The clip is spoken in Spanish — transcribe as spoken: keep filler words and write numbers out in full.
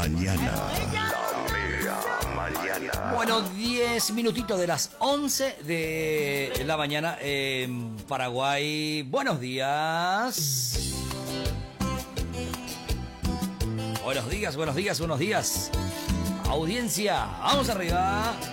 mañana. La Mega Mañana. Bueno, diez minutitos de las once de la mañana en Paraguay. Buenos días. Buenos días, buenos días, buenos días. Audiencia, vamos arriba.